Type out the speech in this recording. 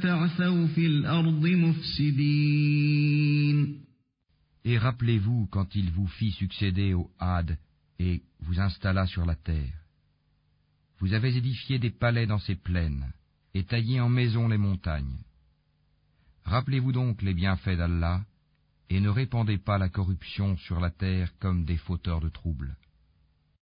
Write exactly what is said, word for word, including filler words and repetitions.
تعثوا في الأرض مفسدين. Et rappelez-vous quand il vous fit succéder au Had et vous installa sur la terre. Vous avez édifié des palais dans ces plaines et taillé en maisons les montagnes. Rappelez-vous donc les bienfaits d'Allah et ne répandez pas la corruption sur la terre comme des fauteurs de troubles.